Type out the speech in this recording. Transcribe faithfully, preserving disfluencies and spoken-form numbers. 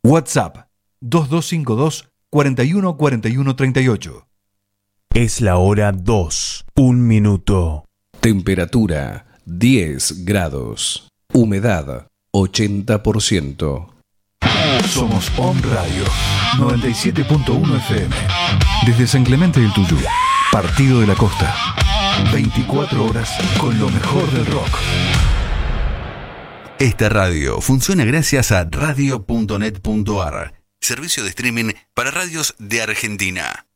WhatsApp dos dos cinco dos, cuatro uno cuatro uno tres ocho. Es la hora dos, un minuto. Temperatura diez grados. Humedad ochenta por ciento. Somos Om Radio noventa y siete punto uno F M. Desde San Clemente del Tuyú, Partido de la Costa. veinticuatro horas con lo mejor del rock. Esta radio funciona gracias a radio punto net punto a r, servicio de streaming para radios de Argentina.